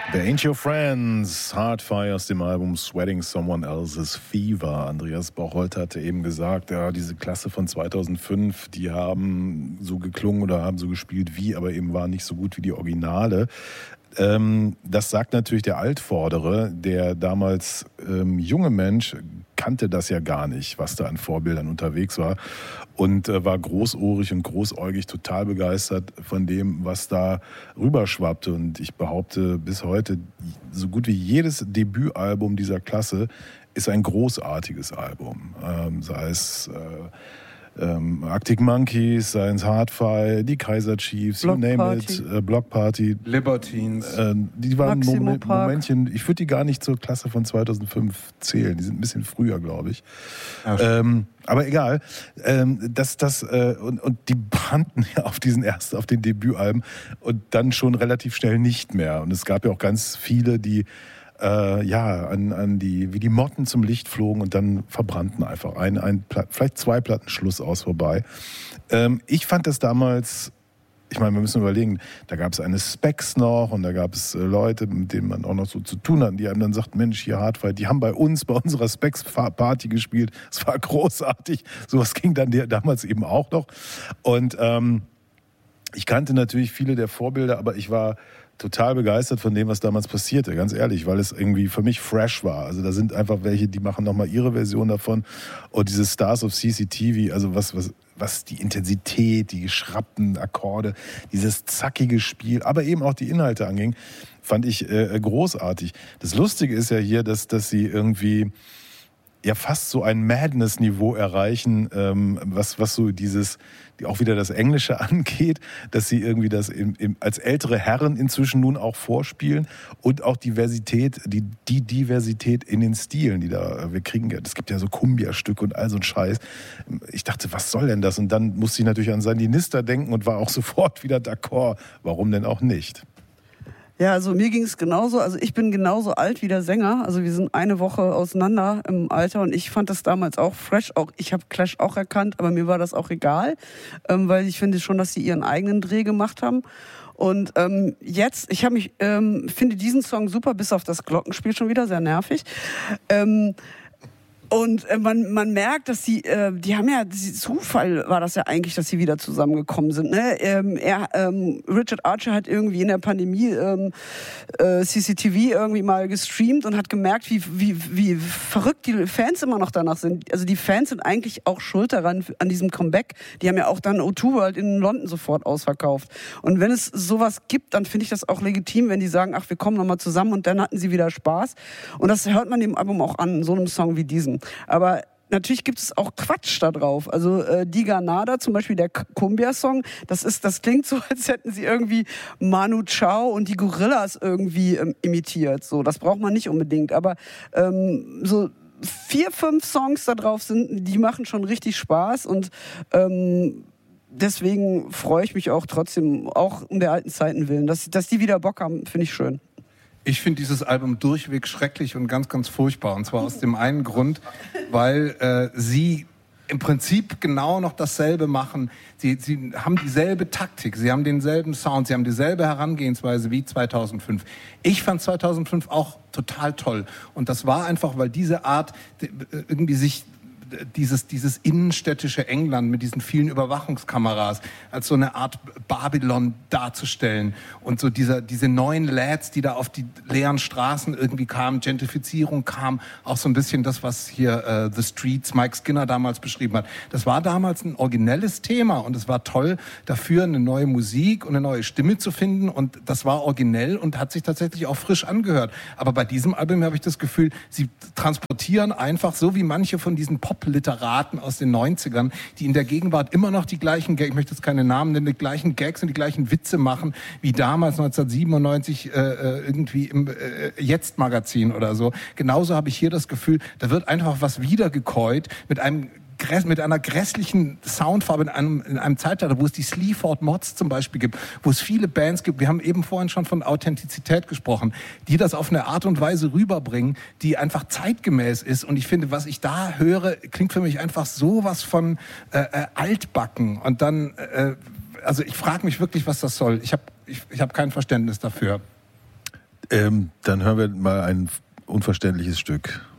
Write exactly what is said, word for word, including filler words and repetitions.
The Ain't Your Friends, Hardfire aus dem Album Sweating Someone Else's Fever. Andreas Bocholt hatte eben gesagt, ja, diese Klasse von zweitausendfünf, die haben so geklungen oder haben so gespielt wie, aber eben waren nicht so gut wie die Originale. Ähm, das sagt natürlich der Altvordere, der damals ähm, junge Mensch kannte das ja gar nicht, was da an Vorbildern unterwegs war und äh, war großohrig und großäugig total begeistert von dem, was da rüberschwappte. Und ich behaupte bis heute, so gut wie jedes Debütalbum dieser Klasse ist ein großartiges Album. Ähm, sei es äh, ähm, Arctic Monkeys, sei es Hardfire, die Kaiser Chiefs, Block you name Party. it, äh, Block Party. Libertines. Äh, die waren Maximo Moment, Park. Momentchen, ich würde die gar nicht zur Klasse von zweitausendfünf zählen. Die sind ein bisschen früher, glaube ich. Ja, ähm, aber egal. Ähm, das, das, äh, und, und die brannten ja auf diesen ersten, auf den Debütalben und dann schon relativ schnell nicht mehr. Und es gab ja auch ganz viele, die äh, ja an, an die, wie die Motten zum Licht flogen und dann verbrannten einfach. Ein, ein vielleicht zwei Platten Schluss aus vorbei. Ähm, ich fand das damals. Ich meine, wir müssen überlegen, da gab es eine Specs noch und da gab es äh, Leute, mit denen man auch noch so zu tun hat, die einem dann sagten, Mensch, hier Hardfire, die haben bei uns, bei unserer Specs-Party gespielt. Es war großartig. Sowas ging dann der, damals eben auch noch. Und ähm, ich kannte natürlich viele der Vorbilder, aber ich war total begeistert von dem, was damals passierte, ganz ehrlich, weil es irgendwie für mich fresh war. Also da sind einfach welche, die machen nochmal ihre Version davon. Und diese Stars of C C T V, also was, was, was die Intensität, die geschraubten Akkorde, dieses zackige Spiel, aber eben auch die Inhalte anging, fand ich äh, großartig. Das Lustige ist ja hier, dass, dass sie irgendwie ja fast so ein Madness-Niveau erreichen, ähm, was, was so dieses, die auch wieder das Englische angeht, dass sie irgendwie das im, im, als ältere Herren inzwischen nun auch vorspielen und auch Diversität, die, die Diversität in den Stilen, die da wir kriegen. Es gibt ja so Cumbia-Stücke und all so ein Scheiß. Ich dachte, was soll denn das? Und dann musste ich natürlich an Sandinista denken und war auch sofort wieder d'accord. Warum denn auch nicht? Ja, also mir ging es genauso. Also ich bin genauso alt wie der Sänger. Also wir sind eine Woche auseinander im Alter und ich fand das damals auch fresh. Auch ich habe Clash auch erkannt, aber mir war das auch egal, ähm, weil ich finde schon, dass sie ihren eigenen Dreh gemacht haben. Und ähm, jetzt, ich habe mich, ähm, finde diesen Song super, bis auf das Glockenspiel schon wieder sehr nervig. Ähm, Und äh, man, man merkt, dass sie, äh, die haben ja, die Zufall war das ja eigentlich, dass sie wieder zusammengekommen sind. Ne? Ähm, er, ähm, Richard Archer hat irgendwie in der Pandemie ähm, äh, C C T V irgendwie mal gestreamt und hat gemerkt, wie, wie, wie verrückt die Fans immer noch danach sind. Also die Fans sind eigentlich auch schuld daran, an diesem Comeback. Die haben ja auch dann O zwei World in London sofort ausverkauft. Und wenn es sowas gibt, dann finde ich das auch legitim, wenn die sagen, ach, wir kommen nochmal zusammen und dann hatten sie wieder Spaß. Und das hört man dem Album auch an, so einem Song wie diesen. Aber natürlich gibt es auch Quatsch da drauf. Also äh, Diga Nada, zum Beispiel der Cumbia-Song, das ist, das klingt so, als hätten sie irgendwie Manu Chao und die Gorillas irgendwie ähm, imitiert. So, das braucht man nicht unbedingt. Aber ähm, so vier, fünf Songs da drauf sind, die machen schon richtig Spaß und ähm, deswegen freue ich mich auch trotzdem, auch um der alten Zeiten willen, dass, dass die wieder Bock haben, finde ich schön. Ich finde dieses Album durchweg schrecklich und ganz, ganz furchtbar. Und zwar aus dem einen Grund, weil äh, sie im Prinzip genau noch dasselbe machen. Sie, sie haben dieselbe Taktik, sie haben denselben Sound, sie haben dieselbe Herangehensweise wie zweitausendfünf. Ich fand zweitausendfünf auch total toll. Und das war einfach, weil diese Art irgendwie sich dieses, dieses innenstädtische England mit diesen vielen Überwachungskameras als so eine Art Babylon darzustellen und so dieser, diese neuen Lads, die da auf die leeren Straßen irgendwie kamen, Gentrifizierung kam, auch so ein bisschen das, was hier uh, The Streets, Mike Skinner damals beschrieben hat. Das war damals ein originelles Thema und es war toll, dafür eine neue Musik und eine neue Stimme zu finden und das war originell und hat sich tatsächlich auch frisch angehört. Aber bei diesem Album habe ich das Gefühl, sie transportieren einfach so wie manche von diesen Pop Literaten aus den neunzigern, die in der Gegenwart immer noch die gleichen Gags, ich möchte jetzt keine Namen nennen, die gleichen Gags und die gleichen Witze machen, wie damals neunzehnhundertsiebenundneunzig äh, irgendwie im äh, Jetzt-Magazin oder so. Genauso habe ich hier das Gefühl, da wird einfach was wiedergekäut mit einem mit einer grässlichen Soundfarbe in einem, in einem Zeitalter, wo es die Sleaford Mods zum Beispiel gibt, wo es viele Bands gibt, wir haben eben vorhin schon von Authentizität gesprochen, die das auf eine Art und Weise rüberbringen, die einfach zeitgemäß ist. Und ich finde, was ich da höre, klingt für mich einfach sowas von äh, äh, altbacken. Und dann, äh, also ich frage mich wirklich, was das soll. Ich habe ich, ich hab kein Verständnis dafür. Ähm, dann hören wir mal ein unverständliches Stück.